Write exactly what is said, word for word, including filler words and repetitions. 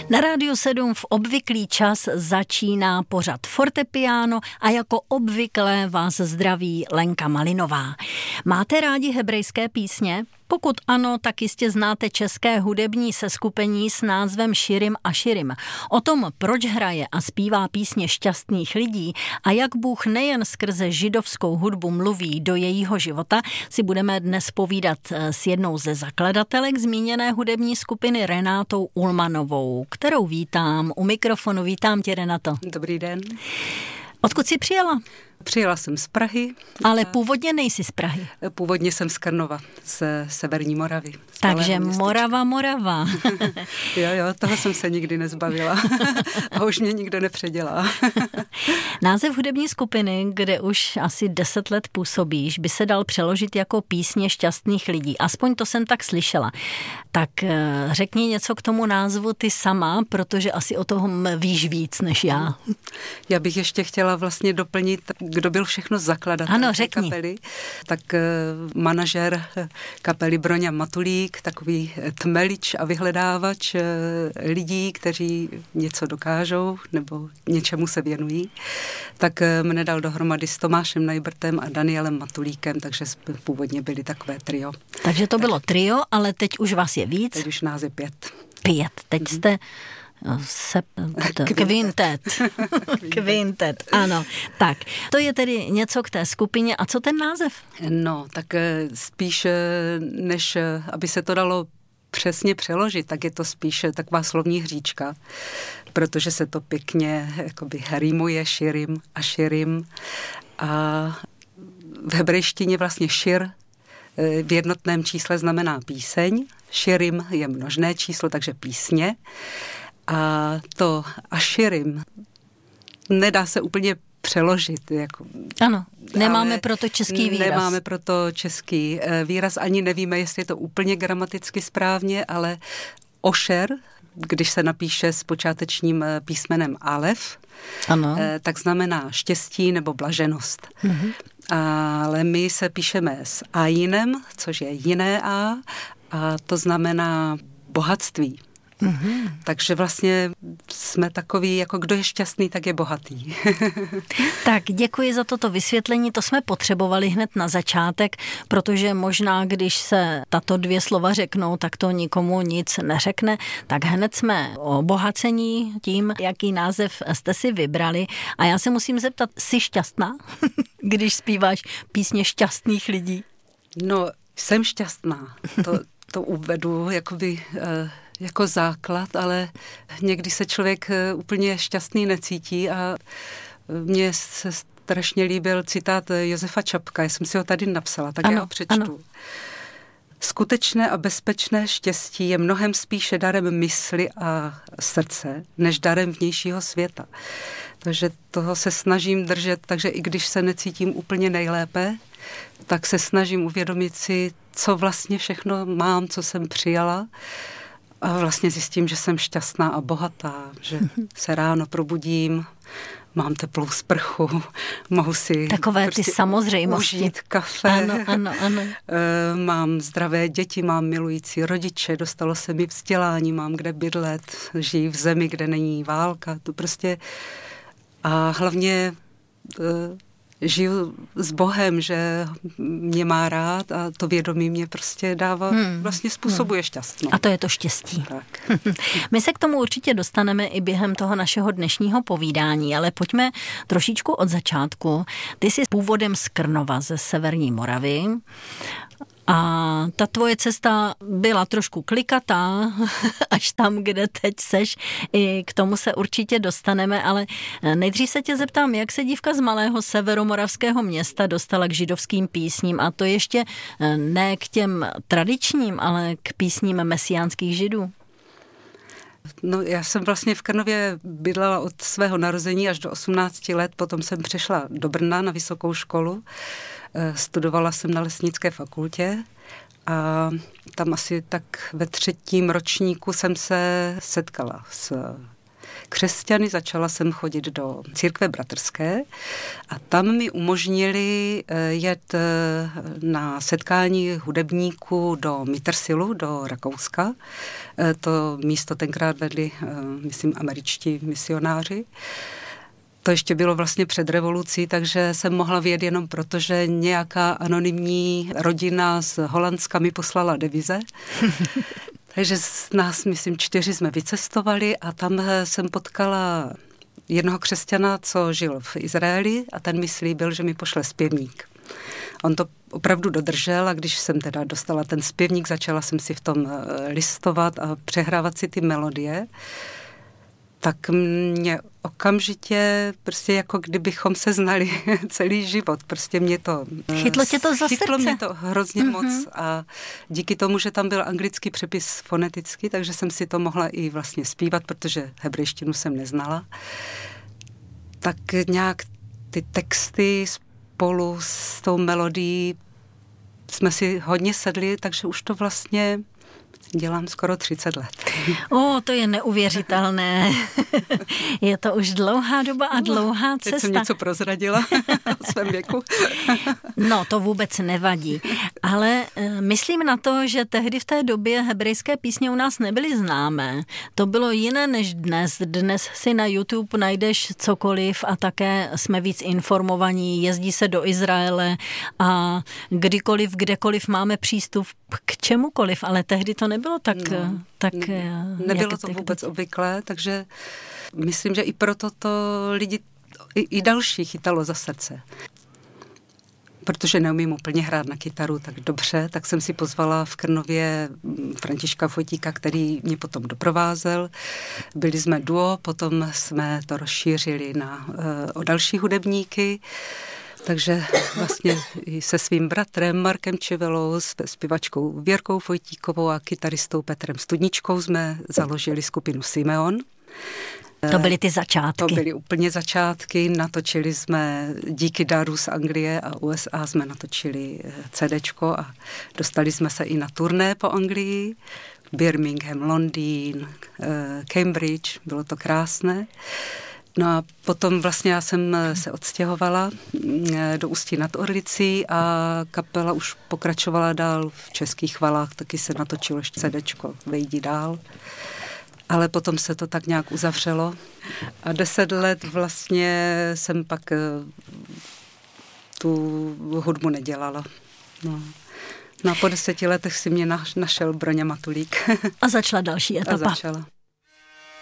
Na Rádiu sedm v obvyklý čas začíná pořad Fortepiano a jako obvykle vás zdraví Lenka Malinová. Máte rádi hebrejské písně? Pokud ano, tak jistě znáte české hudební seskupení s názvem Širim a Širim. O tom, proč hraje a zpívá písně šťastných lidí a jak Bůh nejen skrze židovskou hudbu mluví do jejího života, si budeme dnes povídat s jednou ze zakladatelek zmíněné hudební skupiny Renátou Ulmanovou, kterou vítám u mikrofonu. Vítám tě, Renato. Dobrý den. Odkud jsi přijela? Přijela jsem z Prahy. Ale původně nejsi z Prahy. Původně jsem z Krnova, z severní Moravy. Takže Morava, Morava. jo, jo, toho jsem se nikdy nezbavila. A už mě nikdo nepředělá. Název hudební skupiny, kde už asi deset let působíš, by se dal přeložit jako písně šťastných lidí. Aspoň to jsem tak slyšela. Tak řekni něco k tomu názvu ty sama, protože asi o tom víš víc než já. Já bych ještě chtěla vlastně doplnit, kdo byl všechno zakladatel ano, řekni. kapely. Tak manažer kapely Broňa Matulík, takový tmelič a vyhledávač lidí, kteří něco dokážou nebo něčemu se věnují, tak mne dal dohromady s Tomášem Najbrtem a Danielem Matulíkem, takže původně byli takové trio. Takže to tak. bylo trio, ale teď už vás je víc? Teď už nás je pět. Pět. Teď mm-hmm. jste... Se, kvintet. Kvintet, ano. Tak, to je tedy něco k té skupině. A co ten název? No, tak spíš, než aby se to dalo přesně přeložit, tak je to spíš taková slovní hříčka, protože se to pěkně jakoby rýmuje širim a širim. A v hebrejštině vlastně šir v jednotném čísle znamená píseň, širim je množné číslo, takže písně. A to aširim nedá se úplně přeložit. Jako, ano, nemáme proto český výraz. Nemáme proto český výraz, ani nevíme, jestli je to úplně gramaticky správně, ale ošer, když se napíše s počátečním písmenem alef, ano. tak znamená štěstí nebo blaženost. Mhm. Ale my se píšeme s ajinem, což je jiné a, a to znamená bohatství. Mm-hmm. Takže vlastně jsme takový, jako kdo je šťastný, tak je bohatý. Tak děkuji za toto vysvětlení, to jsme potřebovali hned na začátek, protože možná, když se tato dvě slova řeknou, tak to nikomu nic neřekne, tak hned jsme obohacení tím, jaký název jste si vybrali. A já se musím zeptat, jsi šťastná, když zpíváš písně šťastných lidí? No, jsem šťastná, to, to uvedu jakoby... Uh, jako základ, ale někdy se člověk úplně šťastný necítí a mně se strašně líbil citát Josefa Čapka, já jsem si ho tady napsala, tak ano, já ho přečtu. Ano. Skutečné a bezpečné štěstí je mnohem spíše darem mysli a srdce, než darem vnějšího světa. Takže toho se snažím držet, takže i když se necítím úplně nejlépe, tak se snažím uvědomit si, co vlastně všechno mám, co jsem přijala, a vlastně zjistím, že jsem šťastná a bohatá, že se ráno probudím, mám teplou sprchu, mohu si takové prostě ty samozřejmosti. Užít kafe. Ano, ano, ano. Mám zdravé děti, mám milující rodiče, dostalo se mi vzdělání, mám kde bydlet, žiji v zemi, kde není válka. To prostě a hlavně žiju s Bohem, že mě má rád a to vědomí mě prostě dává, hmm. vlastně způsobuje hmm. šťastnou. A to je to štěstí. Tak. My se k tomu určitě dostaneme i během toho našeho dnešního povídání, ale pojďme trošičku od začátku. Ty jsi původem z Krnova, ze severní Moravy. A ta tvoje cesta byla trošku klikatá, až tam, kde teď seš. I k tomu se určitě dostaneme, ale nejdřív se tě zeptám, jak se dívka z malého severomoravského města dostala k židovským písním, a to ještě ne k těm tradičním, ale k písním mesiánských židů. No, já jsem vlastně v Krnově bydlela od svého narození až do osmnácti let, potom jsem přešla do Brna na vysokou školu, studovala jsem na lesnické fakultě a tam asi tak ve třetím ročníku jsem se setkala s křesťany, začala jsem chodit do církve bratrské a tam mi umožnili jet na setkání hudebníků do Mittersilu, do Rakouska. To místo tenkrát vedli, myslím, američtí misionáři. To ještě bylo vlastně před revolucí, takže jsem mohla vyjet jenom proto, že nějaká anonymní rodina z Holandska mi poslala devize. Takže z nás, myslím, čtyři jsme vycestovali a tam jsem potkala jednoho křesťana, co žil v Izraeli a ten mi slíbil, že mi pošle zpěvník. On to opravdu dodržel a když jsem teda dostala ten zpěvník, začala jsem si v tom listovat a přehrávat si ty melodie, tak mě okamžitě, prostě jako kdybychom se znali celý život. Prostě mě to... Chytlo tě to za chytlo srdce? mě to hrozně mm-hmm. moc a díky tomu, že tam byl anglický přepis foneticky, takže jsem si to mohla i vlastně zpívat, protože hebrejštinu jsem neznala. Tak nějak ty texty spolu s tou melodií jsme si hodně sedli, takže už to vlastně... dělám skoro třicet let. O, to je neuvěřitelné. Je to už dlouhá doba a dlouhá cesta. Teď jsem něco prozradila o svém věku. No, to vůbec nevadí. Ale e, myslím na to, že tehdy v té době hebrejské písně u nás nebyly známé. To bylo jiné než dnes. Dnes si na YouTube najdeš cokoliv a také jsme víc informovaní. Jezdí se do Izraele a kdykoliv, kdekoliv máme přístup k čemukoliv, ale tehdy to nebylo tak... No, tak nebylo to vůbec teď obvyklé, takže myslím, že i proto to lidi, i, i další chytalo za srdce. Protože neumím úplně hrát na kytaru tak dobře, tak jsem si pozvala v Krnově Františka Fotíka, který mě potom doprovázel. Byli jsme duo, potom jsme to rozšířili na, o další hudebníky. Takže vlastně se svým bratrem Markem Čivelou, s zpěvačkou Věrkou Fojtíkovou a kytaristou Petrem Studničkou jsme založili skupinu Simeon. To byly ty začátky. To byly úplně začátky. Natočili jsme díky daru z Anglie a U S A jsme natočili CDčko a dostali jsme se i na turné po Anglii. Birmingham, Londýn, Cambridge, bylo to krásné. No a potom vlastně já jsem se odstěhovala do Ústí nad Orlicí a kapela už pokračovala dál v Českých Valách, taky se natočilo ještě CDčko Vejdi dál. Ale potom se to tak nějak uzavřelo a deset let vlastně jsem pak tu hudbu nedělala. No. No a po deseti letech si mě našel Broňa Matulík. A začala další etapa. A začala.